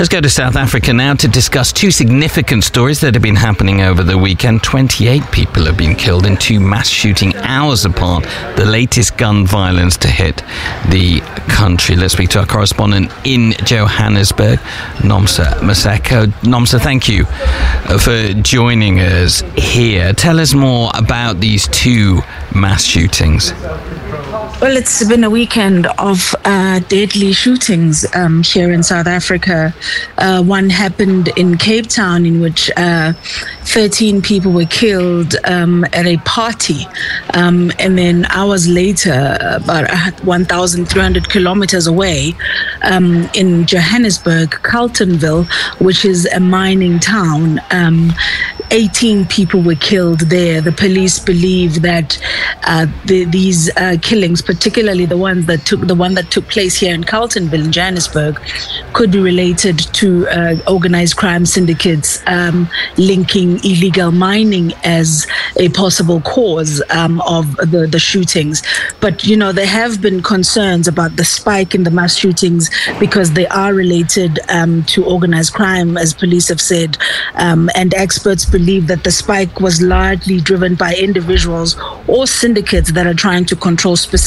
Let's go to South Africa now to discuss two significant stories that have been happening over the weekend. 28 people have been killed in two mass shootings hours apart, the latest gun violence to hit the country. Let's speak to our correspondent in Johannesburg, Nomsa Maseko. Nomsa, thank you for joining us here. Tell us more about these two mass shootings. Well, it's been a weekend of deadly shootings here in South Africa. One happened in Cape Town, in which 13 people were killed at a party. And then hours later, about 1,300 kilometers away, in Johannesburg, Carletonville, which is a mining town, 18 people were killed there. The police believe that these killings, particularly the one that took place here in Carletonville in Johannesburg, could be related to organized crime syndicates linking illegal mining as a possible cause of the shootings. But there have been concerns about the spike in the mass shootings because they are related to organized crime, as police have said, and experts believe that the spike was largely driven by individuals or syndicates that are trying to control specific